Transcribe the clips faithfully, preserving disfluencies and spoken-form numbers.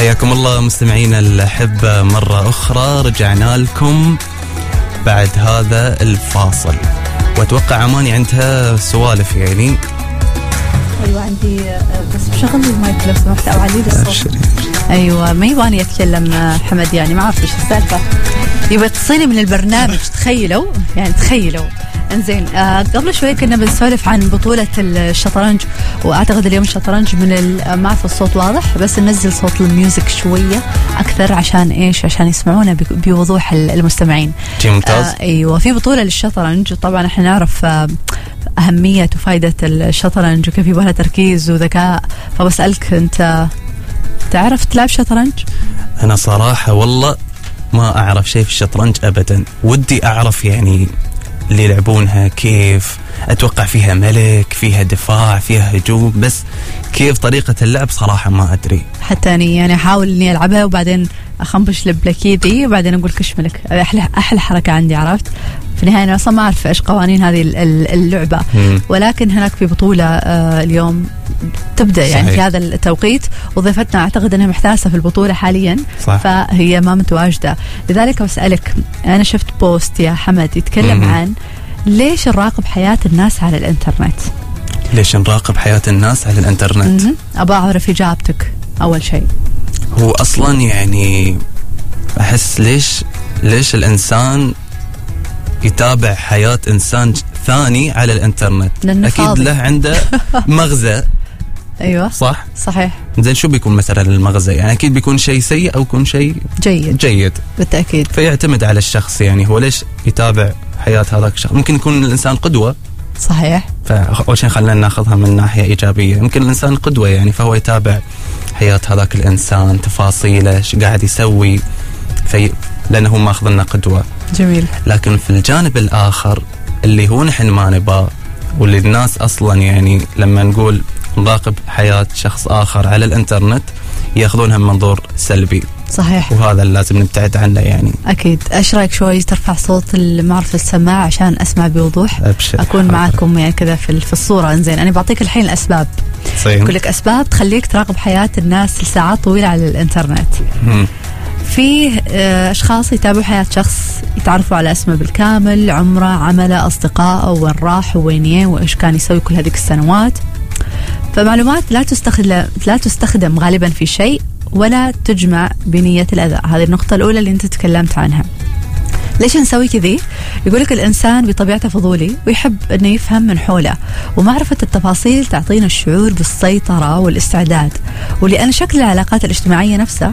حياكم الله مستمعينا الأحبة مرة أخرى. رجعنا لكم بعد هذا الفاصل، وأتوقع عماني عندها سوالف يعني. أيوة عندي، بس شغل المايك لو سمحت أو علي الصوت. أيوة ما يبغاني أتكلم حمد، يعني ما أعرف إيش السالفة، يبغى تصيني من البرنامج. تخيلوا يعني تخيلوا. انزين، آه قبل شوي كنا بنسولف عن بطولة الشطرنج، واعتقد اليوم الشطرنج من ما في الصوت واضح، بس ننزل صوت الميوزك شوية اكثر عشان ايش؟ عشان يسمعونا بوضوح المستمعين. ممتاز. آه ايوه، في بطولة للشطرنج. طبعا احنا نعرف آه اهمية وفائدة الشطرنج وكيف يبغى تركيز وذكاء، فبسألك انت تعرف تلعب شطرنج؟ انا صراحة والله ما اعرف شيء في الشطرنج ابدا. ودي اعرف يعني اللي يلعبونها كيف. أتوقع فيها ملك، فيها دفاع، فيها هجوم، بس كيف طريقة اللعب صراحة ما أدري. حتى أنا يعني أحاول إني ألعبها وبعدين أخنبش البلاكيدي وبعدين أقول كش ملك. أحلى أحلى حركة عندي، عرفت؟ في النهاية أنا أصلا ما أعرف إيش قوانين هذه اللعبة، مم. ولكن هناك في بطولة آه اليوم تبدأ يعني صحيح. في هذا التوقيت، وضيفتنا أعتقد أنها محتاسة في البطولة حاليا، صح. فهي ما متواجدة. لذلك أسألك، أنا شفت بوست يا حمد يتكلم مم. عن ليش نراقب حياة الناس على الإنترنت. ليش نراقب حياة الناس على الإنترنت؟ أبغى أعرف إجابتك أول شيء. هو أصلا يعني أحس ليش ليش الإنسان يتابع حياة إنسان ثاني على الإنترنت؟ أكيد فاضي. له عنده مغزى. أيوة صح؟ صحيح. زين، شو بيكون مثلا المغزى؟ يعني أكيد بيكون شيء سيء أو يكون شيء جيد. جيد بالتأكيد. فيعتمد على الشخص، يعني هو ليش يتابع حياة هذاك الشخص. ممكن يكون الإنسان قدوة. صحيح. فأول شيء خلينا ناخذها من ناحية إيجابية. يمكن الإنسان قدوة يعني، فهو يتابع حياة هذاك الإنسان، تفاصيله، ايش قاعد يسوي، في لأنه هو ماخذ لنا قدوة. جميل. لكن في الجانب الآخر اللي هو نحن ما نباه، واللي الناس أصلا يعني لما نقول نراقب حياة شخص آخر على الإنترنت يأخذونها من منظور سلبي. صحيح. وهذا اللي لازم نبتعد عنه يعني. أكيد. أيش رأيك شوي ترفع صوت المعرفة السماعة عشان أسمع بوضوح؟ أبشر. أكون معاكم يعني كذا في في الصورة. إنزين، أنا بعطيك الحين الأسباب. أقول لك أسباب تخليك تراقب حياة الناس لساعات طويلة على الإنترنت. مم. في أشخاص يتابعوا حياة شخص، يتعرفوا على اسمه بالكامل، عمره، عمله، أصدقائه، وين راح وين يه وإيش كان يسوي كل هذيك السنوات. فمعلومات لا تستخدم لا تستخدم غالبا في شيء ولا تجمع بنية الأذى. هذه النقطة الأولى اللي أنت تكلمت عنها. ليش نسوي كذي؟ يقولك الإنسان بطبيعته فضولي ويحب أنه يفهم من حوله، ومعرفة التفاصيل تعطينا الشعور بالسيطرة والاستعداد. ولأن شكل العلاقات الاجتماعية نفسها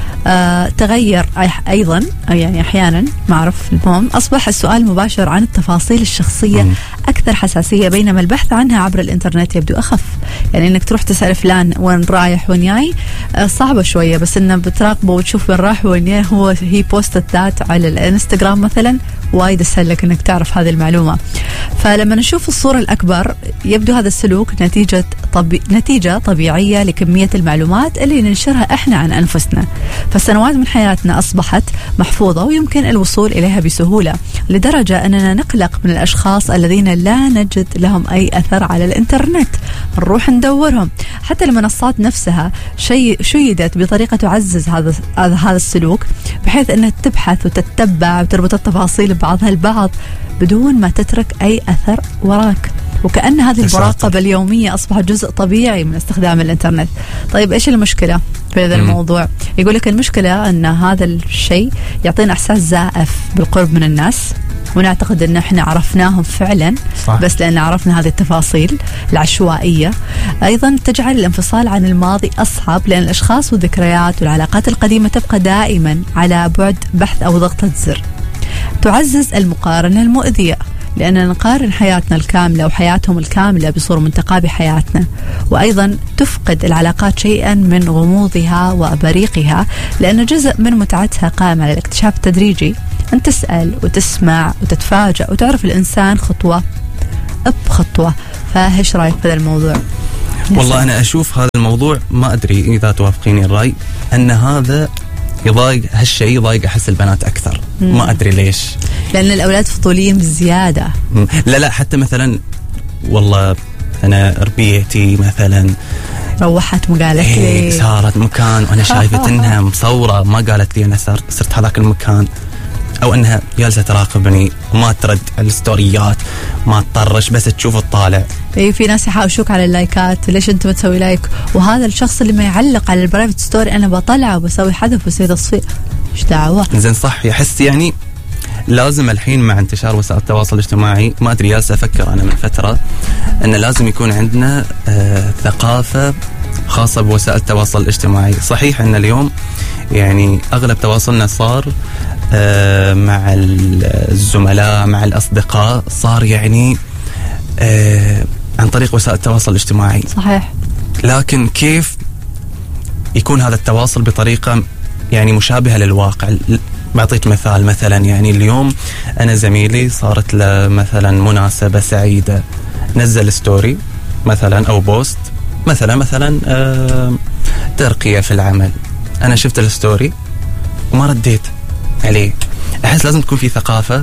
آه تغير أيضا، يعني أحيانا ما أعرف، المهم أصبح السؤال المباشر عن التفاصيل الشخصية مم. أكثر حساسية، بينما البحث عنها عبر الإنترنت يبدو أخف. يعني إنك تروح تسأل فلان وين رايح وين جاي آه صعبة شوية، بس إنه بتراقبه وتشوف وين راح وين جاي، هو هي بوستت ذات على الانستغرام مثلا، وايد أسهل لك إنك تعرف هذه المعلومة. فلما نشوف الصورة الأكبر يبدو هذا السلوك نتيجة طبي... نتيجة طبيعية لكمية المعلومات اللي ننشرها إحنا عن أنفسنا. فالسنوات من حياتنا أصبحت محفوظة ويمكن الوصول إليها بسهولة، لدرجة أننا نقلق من الأشخاص الذين لا نجد لهم أي أثر على الإنترنت، نروح ندورهم. حتى المنصات نفسها شيء شيدت بطريقة تعزز هذا هذا السلوك، بحيث أنها تبحث وتتبع وتربط التفاصيل ببعضها البعض بدون ما تترك أي أثر وراك، وكأن هذه المراقبة اليومية أصبحت جزء طبيعي من استخدام الإنترنت. طيب إيش المشكلة في هذا الموضوع؟ يقول لك المشكلة أن هذا الشيء يعطينا إحساس زائف بالقرب من الناس، ونعتقد أن إحنا عرفناهم فعلا، صح. بس لأن عرفنا هذه التفاصيل العشوائية. أيضا تجعل الانفصال عن الماضي أصعب، لأن الأشخاص والذكريات والعلاقات القديمة تبقى دائما على بعد بحث أو ضغطة زر. تعزز المقارنة المؤذية، لأننا نقارن حياتنا الكاملة وحياتهم الكاملة بصورة منتقاة بحياتنا. وأيضا تفقد العلاقات شيئا من غموضها وبريقها، لأن جزء من متعتها قائم على الاكتشاف التدريجي، أن تسأل وتسمع وتتفاجأ وتعرف الإنسان خطوة بخطوة. فايش رأيك في هذا الموضوع؟ والله أنا أشوف هذا الموضوع، ما أدري إذا توافقيني الرأي، أن هذا يضايق، هالشيء يضايق أحس البنات أكثر. مم. ما أدري ليش، لأن الأولاد فضوليين بزيادة. لا لا حتى مثلا والله أنا ربيعتي مثلا روحت ما قالت إيه لي صارت مكان وأنا شايفة إنها مصورة ما قالت لي أنا صار صرت هذاك المكان، أو إنها جالسة تراقبني وما ترد على الستوريات ما تطرش بس تشوف الطالع. إيه في ناس يحاوشوك على اللايكات، ليش أنت ما تسوي لايك؟ وهذا الشخص اللي ما يعلق على البرايفت ستوري أنا بطلعه وبسوي حذف وبسوي تصفيق، إيش دعوة؟ زين صح، يحس يعني لازم الحين مع انتشار وسائل التواصل الاجتماعي، ما أدري جالس أفكر أنا من فترة أن لازم يكون عندنا آه ثقافة خاصة بوسائل التواصل الاجتماعي. صحيح أن اليوم يعني أغلب تواصلنا صار آه مع الزملاء مع الأصدقاء صار يعني آه عن طريق وسائل التواصل الاجتماعي. صحيح. لكن كيف يكون هذا التواصل بطريقة يعني مشابهة للواقع؟ بعطيك مثال، مثلا يعني اليوم أنا زميلي صارت له مثلا مناسبة سعيدة، نزل ستوري مثلا أو بوست مثلا مثلا آه ترقية في العمل، أنا شفت الستوري وما رديت عليه. أحس لازم تكون في ثقافة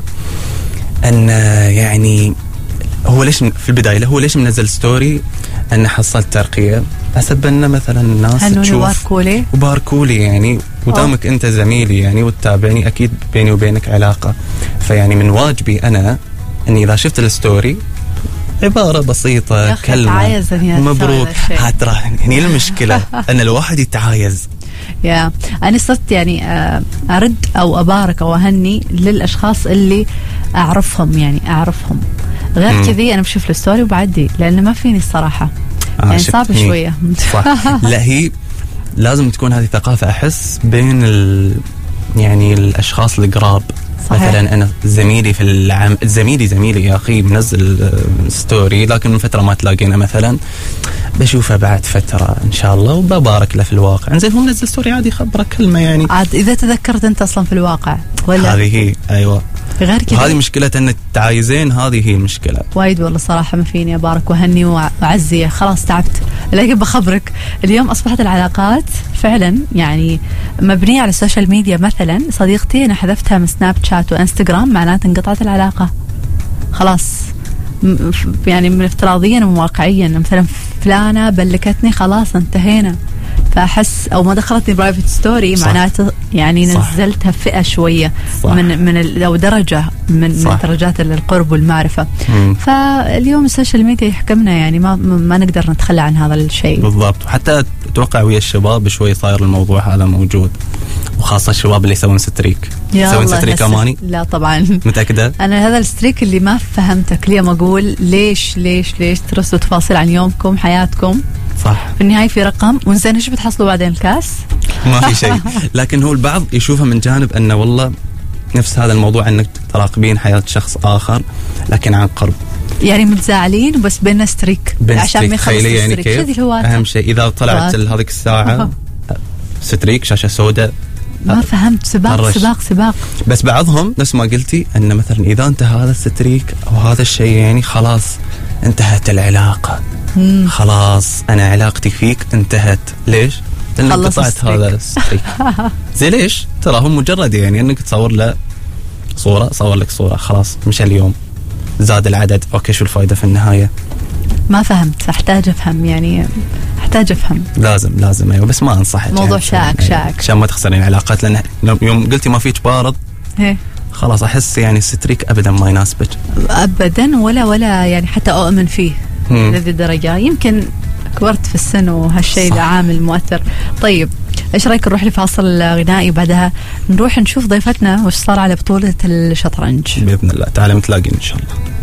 أن يعني هو ليش في البداية هو ليش منزل ستوري أن حصلت ترقية، حسب أن مثلا الناس تشوف وباركولي وباركولي يعني ودامك أنت زميلي يعني وتتابعني أكيد بيني وبينك علاقة، فيعني من واجبي أنا أني إذا شفت الستوري عبارة بسيطة كلمة مبروك هترى هني المشكلة أن الواحد يتعايز. يا أنا صرت يعني أرد أو أبارك أو أهني للأشخاص اللي أعرفهم، يعني أعرفهم غير كذي أنا بشوف الستوري وبعدي، لأنه ما فيني الصراحة آه يعني صعب شوية. لا هي لازم تكون هذه ثقافة أحس بين ال يعني الأشخاص القراب. مثلا أنا زميلي في العام زميلي زميلي يا أخي منزل ستوري لكن من فترة ما تلاقينا مثلا، بشوفه بعد فترة إن شاء الله وببارك له في الواقع. إنزين هو منزل ستوري عادي خبرك كلمة يعني عاد إذا تذكرت أنت أصلا في الواقع ولا هذه هي. أيوة غير كذا هذه مشكلة أن التعايزين، هذه هي المشكلة وايد والله صراحة. ما فيني أبارك وهني وأعزي، خلاص تعبت. لكن بخبرك اليوم أصبحت العلاقات فعلا يعني مبنية على السوشيال ميديا. مثلا صديقتي أنا حذفتها من سناب شات وإنستغرام، معناته انقطعت العلاقة خلاص، يعني من افتراضيا وواقعيا. مثلا فلانة بلكتني خلاص انتهينا، فأحس أو ما دخلتني برايفت ستوري معناته يعني صح. نزلتها فئة شوية صح. من من أو درجة من, من درجات القرب والمعرفة. مم. فاليوم السوشيال ميديا يحكمنا، يعني ما ما نقدر نتخلى عن هذا الشيء. بالضبط. وحتى أتوقع ويا الشباب شوي صاير الموضوع هذا موجود، وخاصة الشباب اللي يسوون ستريك. يسوون ستريك أماني؟ لا طبعا. متأكدة؟ أنا هذا الستريك اللي ما فهمتك ليه، ما أقول ليش ليش ليش ترسلوا تفاصيل عن يومكم حياتكم صح، في النهاية في رقم ونزين ايش بتحصلوا بعدين الكاس؟ ما في شيء. لكن هو البعض يشوفها من جانب أنه والله نفس هذا الموضوع أنك تراقبين حياة شخص آخر لكن عن قرب، يعني متزاعلين وبس بيننا ستريك عشان ما يخلص يعني كيف أهم شيء إذا طلعت هذيك الساعة ستريك شاشة سوداء. ما فهمت. سباق سباق سباق. بس بعضهم نفس ما قلتي أن مثلا إذا انتهى هذا الستريك أو هذا الشيء يعني خلاص انتهت العلاقة. مم. خلاص أنا علاقتي فيك انتهت. ليش؟ لأنك قطعت هذا الستريك. زي ليش؟ ترى هم مجرد يعني أنك تصور له صورة، صور لك صورة خلاص مش اليوم زاد العدد، أوكي شو الفائدة في النهاية؟ ما فهمت، أحتاج أفهم يعني أحتاج أفهم. لازم لازم أيوة، بس ما أنصحك موضوع شائك شائك عشان ما تخسرين علاقات، لأن يوم قلتي ما فيك بارض هي. خلاص أحس يعني الستريك أبدا ما يناسبك أبدا، ولا ولا يعني حتى أؤمن فيه لهذه الدرجة. يمكن كبرت في السن وهالشيء عامل مؤثر. طيب ايش رايك نروح لفاصل غنائي بعدها نروح نشوف ضيفتنا وش صار على بطولة الشطرنج بإذن الله تعالى، متلاقين إن شاء الله.